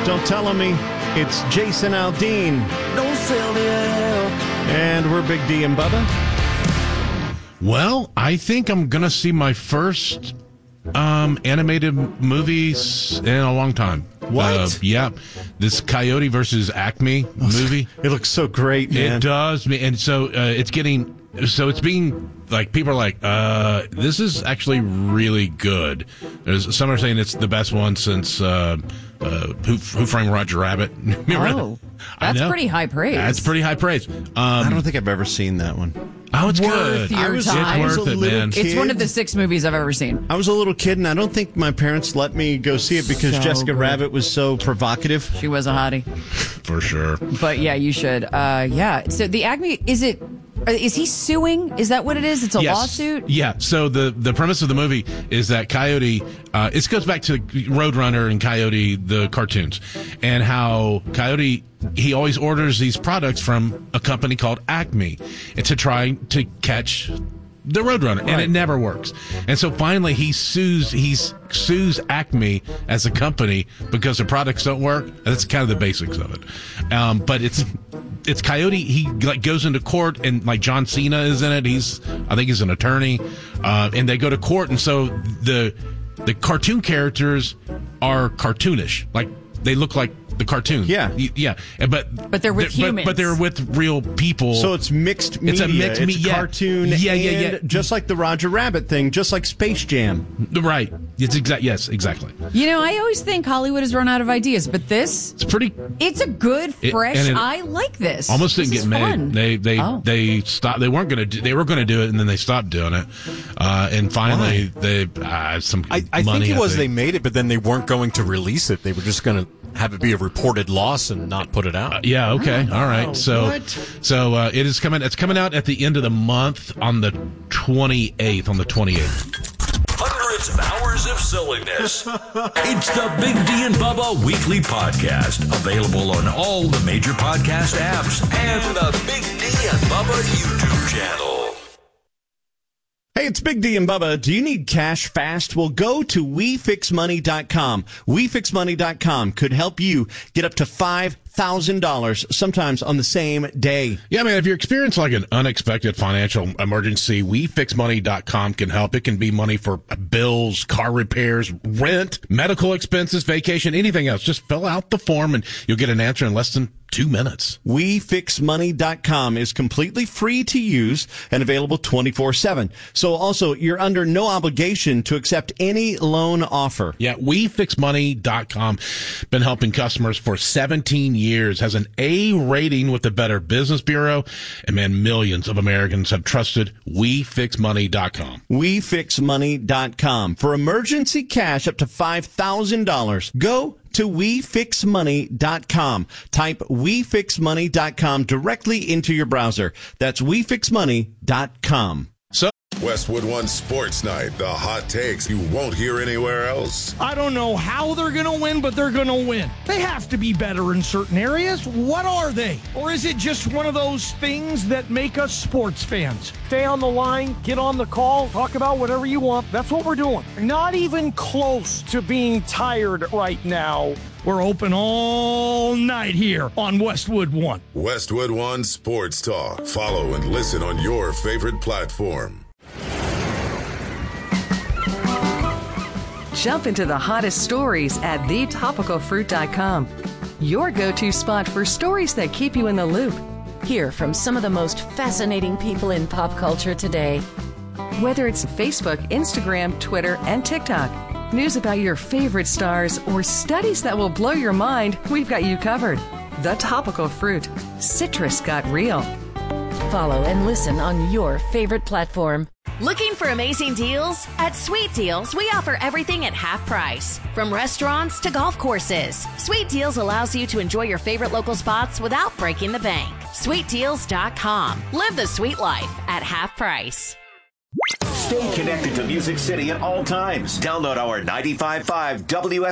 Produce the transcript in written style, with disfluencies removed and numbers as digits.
Don't Tell on Me. It's Jason Aldean. Don't sell me out. And we're Big D and Bubba. Well, I think I'm going to see my first animated movies in a long time. What? Yeah. This Coyote versus Acme movie. It looks so great, man. It does. And so it's being like, people are like, this is actually really good. Some are saying it's the best one since Who Framed Roger Rabbit. That's pretty high praise. That's pretty high praise. I don't think I've ever seen that one. Oh, it's Worth good. your time. It's worth it, man. It's one of the 6 movies I've ever seen. I was a little kid, and I don't think my parents let me go see it because So Jessica good. Rabbit was so provocative. She was a hottie. For sure. But yeah, you should. Yeah. So the Acme, is he suing? Is that what it is? It's a lawsuit? Yeah. So the premise of the movie is that Coyote, it goes back to Roadrunner and Coyote, the cartoons, and how Coyote, he always orders these products from a company called Acme to try to catch the Roadrunner, and it never works. And so finally he sues Acme as a company because the products don't work. That's kind of the basics of it. But it's Coyote. He like goes into court, and like John Cena is in it. I think he's an attorney, and they go to court, and so the cartoon characters are cartoonish, like they look like the cartoon. Yeah. But they're with humans. But they're with real people. So it's mixed media. It's a mixed media. Cartoon. Yeah. Just like the Roger Rabbit thing, just like Space Jam. Right. Yes, exactly. You know, I always think Hollywood has run out of ideas, but this, it's a good, fresh, I like this. Almost didn't This get is made. fun. They stopped. They were going to do it, and then they stopped doing it. And finally, they some I money. think it was they made it, but then they weren't going to release it. They were just going to have it be a reported loss and not put it out. Yeah. Okay. All right. So it is coming. It's coming out at the end of the month on the 28th. Hundreds of hours of silliness. It's the Big D and Bubba Weekly Podcast. Available on all the major podcast apps and the Big D and Bubba YouTube channel. Hey, it's Big D and Bubba. Do you need cash fast? Well, go to WeFixMoney.com. WeFixMoney.com could help you get up to $5,000 sometimes on the same day. Yeah, man, if you experience like an unexpected financial emergency, WeFixMoney.com can help. It can be money for bills, car repairs, rent, medical expenses, vacation, anything else. Just fill out the form and you'll get an answer in less than 2 minutes. WeFixMoney.com is completely free to use and available 24/7. So also, you're under no obligation to accept any loan offer. Yeah, WeFixMoney.com. Been helping customers for 17 years. Has an A rating with the Better Business Bureau. And man, millions of Americans have trusted WeFixMoney.com. WeFixMoney.com. For emergency cash up to $5,000, go to WeFixMoney.com. Type WeFixMoney.com directly into your browser. That's WeFixMoney.com. Westwood One Sports Night, the hot takes you won't hear anywhere else. I don't know how they're going to win, but they're going to win. They have to be better in certain areas. What are they? Or is it just one of those things that make us sports fans? Stay on the line, get on the call, talk about whatever you want. That's what we're doing. Not even close to being tired right now. We're open all night here on Westwood One. Westwood One Sports Talk. Follow and listen on your favorite platform. Jump into the hottest stories at thetopicalfruit.com. Your go-to spot for stories that keep you in the loop. Hear from some of the most fascinating people in pop culture today. Whether it's Facebook, Instagram, Twitter, and TikTok, news about your favorite stars, or studies that will blow your mind, we've got you covered. The Topical Fruit. Citrus got real. Follow and listen on your favorite platform. Looking for amazing deals? At Sweet Deals, we offer everything at half price. From restaurants to golf courses, Sweet Deals allows you to enjoy your favorite local spots without breaking the bank. SweetDeals.com. Live the sweet life at half price. Stay connected to Music City at all times. Download our 95.5 WS